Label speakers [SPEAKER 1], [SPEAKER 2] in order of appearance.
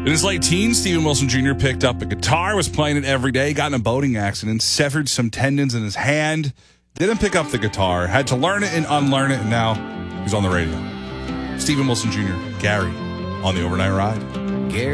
[SPEAKER 1] In his late teens, Stephen Wilson Jr. picked up a guitar, was playing it every day, got in a boating accident, severed some tendons in his hand, didn't pick up the guitar, had to learn it and unlearn it, and now he's on the radio. Stephen Wilson Jr., Gary, on the Overnight Ride.